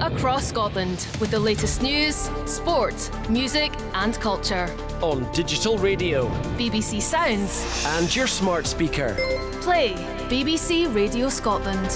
across Scotland with the latest news, sport, music and culture. On digital radio, BBC Sounds and your smart speaker. Play BBC Radio Scotland.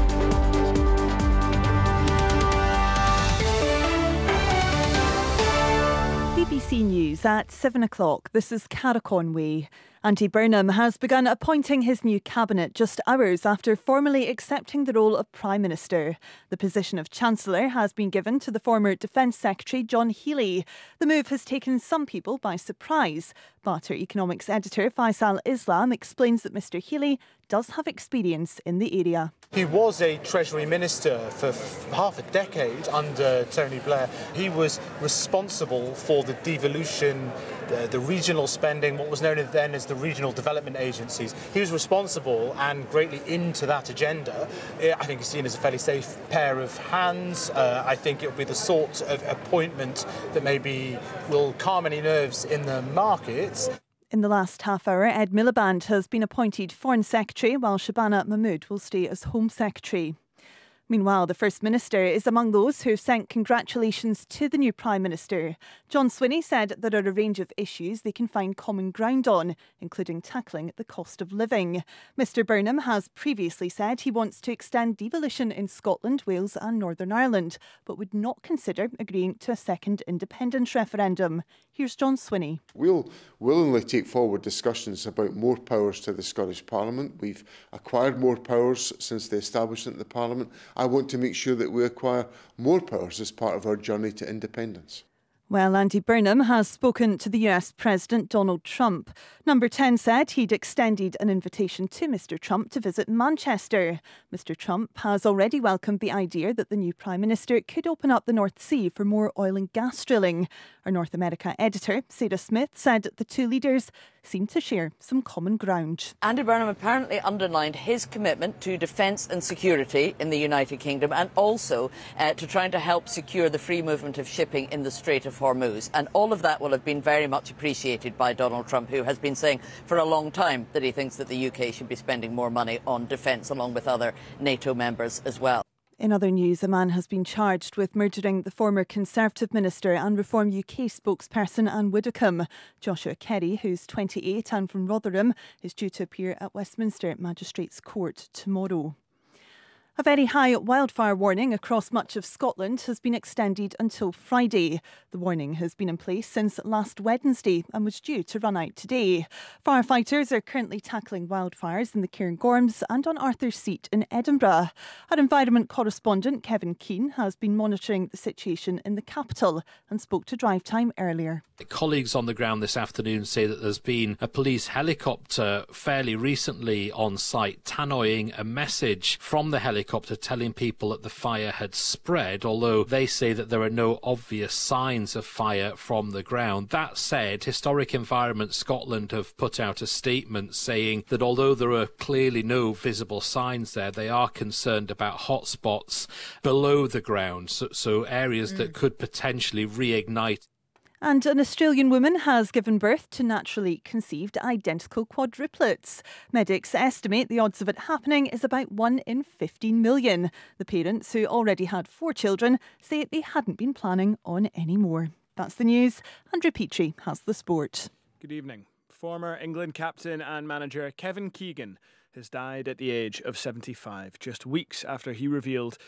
BBC News at 7 o'clock. This is Cara Conway. Andy Burnham has begun appointing his new cabinet just hours after formally accepting the role of Prime Minister. The position of Chancellor has been given to the former Defence Secretary John Healey. The move has taken some people by surprise, but our economics editor Faisal Islam explains that Mr Healey does have experience in the area. He was a Treasury Minister for half a decade under Tony Blair. He was responsible for the devolution, the regional spending, what was known then as the regional development agencies. He was responsible and greatly into that agenda. I think he's seen as a fairly safe pair of hands. I think it will be the sort of appointment that maybe will calm any nerves in the markets. In the last half hour, Ed Miliband has been appointed Foreign Secretary, while Shabana Mahmood will stay as Home Secretary. Meanwhile, the First Minister is among those who sent congratulations to the new Prime Minister. John Swinney said there are a range of issues they can find common ground on, including tackling the cost of living. Mr Burnham has previously said he wants to extend devolution in Scotland, Wales and Northern Ireland, but would not consider agreeing to a second independence referendum. Here's John Swinney. We'll willingly take forward discussions about more powers to the Scottish Parliament. We've acquired more powers since the establishment of the Parliament. I want to make sure that we acquire more powers as part of our journey to independence. Well, Andy Burnham has spoken to the US President Donald Trump. Number 10 said he'd extended an invitation to Mr Trump to visit Manchester. Mr Trump has already welcomed the idea that the new Prime Minister could open up the North Sea for more oil and gas drilling. Our North America editor, Sarah Smith, said the two leaders seem to share some common ground. Andy Burnham apparently underlined his commitment to defence and security in the United Kingdom and also to trying to help secure the free movement of shipping in the Strait of Hormuz. And all of that will have been very much appreciated by Donald Trump, who has been saying for a long time that he thinks that the UK should be spending more money on defence along with other NATO members as well. In other news, a man has been charged with murdering the former Conservative Minister and Reform UK spokesperson Anne Widdecombe. Joshua Kerry, who's 28 and from Rotherham, is due to appear at Westminster Magistrates Court tomorrow. A very high wildfire warning across much of Scotland has been extended until Friday. The warning has been in place since last Wednesday and was due to run out today. Firefighters are currently tackling wildfires in the Cairngorms and on Arthur's Seat in Edinburgh. Our environment correspondent Kevin Keane has been monitoring the situation in the capital and spoke to Drive Time earlier. Colleagues on the ground this afternoon say that there's been a police helicopter fairly recently on site tannoying a message from the helicopter telling people that the fire had spread, although they say that there are no obvious signs of fire from the ground. That said, Historic Environment Scotland have put out a statement saying that although there are clearly no visible signs there, they are concerned about hotspots below the ground, so areas that could potentially reignite. And an Australian woman has given birth to naturally conceived identical quadruplets. Medics estimate the odds of it happening is about 1 in 15 million. The parents, who already had 4 children, say they hadn't been planning on any more. That's the news. Andrew Petrie has the sport. Good evening. Former England captain and manager Kevin Keegan has died at the age of 75, just weeks after he revealed